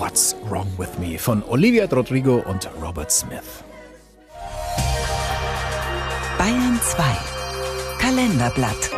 What's Wrong With Me von Olivia Rodrigo und Robert Smith. Bayern 2 Kalenderblatt.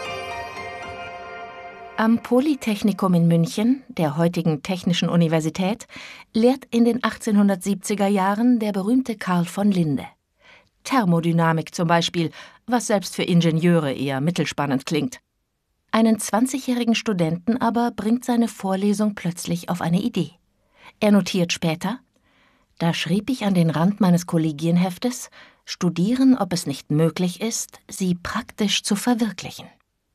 Am Polytechnikum in München, der heutigen Technischen Universität, lehrt in den 1870er Jahren der berühmte Carl von Linde. Thermodynamik zum Beispiel, was selbst für Ingenieure eher mittelspannend klingt. Einen 20-jährigen Studenten aber bringt seine Vorlesung plötzlich auf eine Idee. Er notiert später: Da schrieb ich an den Rand meines Kollegienheftes: Studieren, ob es nicht möglich ist, sie praktisch zu verwirklichen.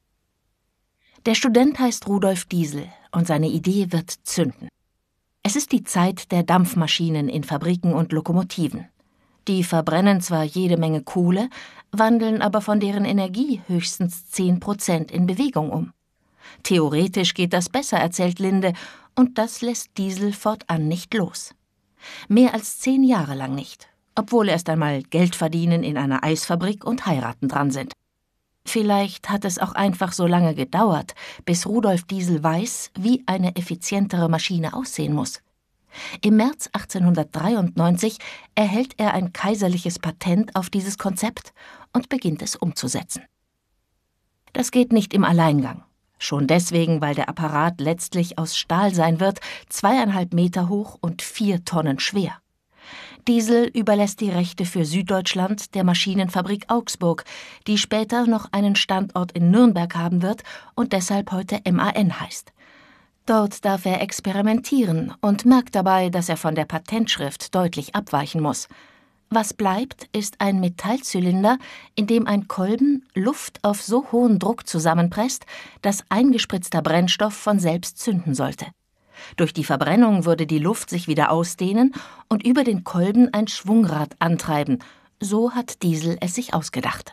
Der Student heißt Rudolf Diesel und seine Idee wird zünden. Es ist die Zeit der Dampfmaschinen in Fabriken und Lokomotiven. Die verbrennen zwar jede Menge Kohle, wandeln aber von deren Energie höchstens 10% in Bewegung um. Theoretisch geht das besser, erzählt Linde, und das lässt Diesel fortan nicht los. Mehr als 10 Jahre lang nicht, obwohl erst einmal Geld verdienen in einer Eisfabrik und heiraten dran sind. Vielleicht hat es auch einfach so lange gedauert, bis Rudolf Diesel weiß, wie eine effizientere Maschine aussehen muss. Im März 1893 erhält er ein kaiserliches Patent auf dieses Konzept und beginnt es umzusetzen. Das geht nicht im Alleingang. Schon deswegen, weil der Apparat letztlich aus Stahl sein wird, 2,5 Meter hoch und 4 Tonnen schwer. Diesel überlässt die Rechte für Süddeutschland der Maschinenfabrik Augsburg, die später noch einen Standort in Nürnberg haben wird und deshalb heute MAN heißt. Dort darf er experimentieren und merkt dabei, dass er von der Patentschrift deutlich abweichen muss. Was bleibt, ist ein Metallzylinder, in dem ein Kolben Luft auf so hohen Druck zusammenpresst, dass eingespritzter Brennstoff von selbst zünden sollte. Durch die Verbrennung würde die Luft sich wieder ausdehnen und über den Kolben ein Schwungrad antreiben. So hat Diesel es sich ausgedacht.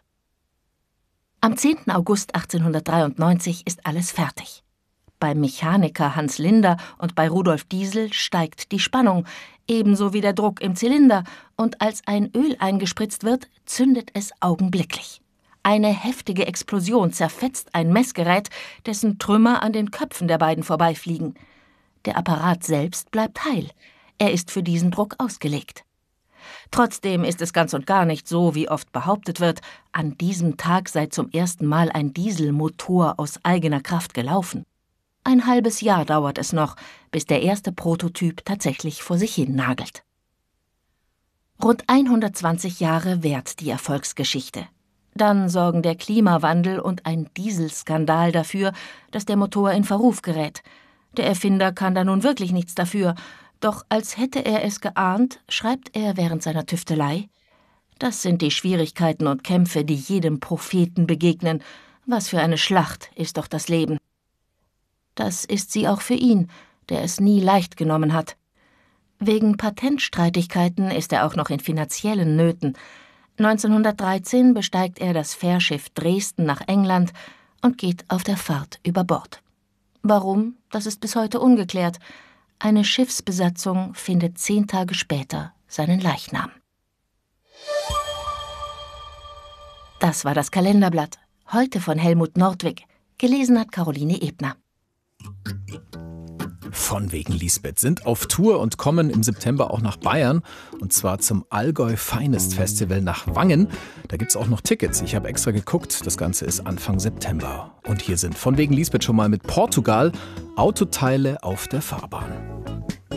Am 10. August 1893 ist alles fertig. Beim Mechaniker Hans Linder und bei Rudolf Diesel steigt die Spannung, ebenso wie der Druck im Zylinder, und als ein Öl eingespritzt wird, zündet es augenblicklich. Eine heftige Explosion zerfetzt ein Messgerät, dessen Trümmer an den Köpfen der beiden vorbeifliegen. Der Apparat selbst bleibt heil. Er ist für diesen Druck ausgelegt. Trotzdem ist es ganz und gar nicht so, wie oft behauptet wird, an diesem Tag sei zum ersten Mal ein Dieselmotor aus eigener Kraft gelaufen. Ein halbes Jahr dauert es noch, bis der erste Prototyp tatsächlich vor sich hin nagelt. Rund 120 Jahre währt die Erfolgsgeschichte. Dann sorgen der Klimawandel und ein Dieselskandal dafür, dass der Motor in Verruf gerät. Der Erfinder kann da nun wirklich nichts dafür, doch als hätte er es geahnt, schreibt er während seiner Tüftelei: Das sind die Schwierigkeiten und Kämpfe, die jedem Propheten begegnen. Was für eine Schlacht ist doch das Leben. Das ist sie auch für ihn, der es nie leicht genommen hat. Wegen Patentstreitigkeiten ist er auch noch in finanziellen Nöten. 1913 besteigt er das Fährschiff Dresden nach England und geht auf der Fahrt über Bord. Warum, das ist bis heute ungeklärt. Eine Schiffsbesatzung findet 10 Tage später seinen Leichnam. Das war das Kalenderblatt. Heute von Helmut Nordwig. Gelesen hat Caroline Ebner. Von wegen Lisbeth sind auf Tour und kommen im September auch nach Bayern. Und zwar zum Allgäu Finest Festival nach Wangen. Da gibt's auch noch Tickets. Ich habe extra geguckt. Das Ganze ist Anfang September. Und hier sind von wegen Lisbeth schon mal mit Portugal Autoteile auf der Fahrbahn.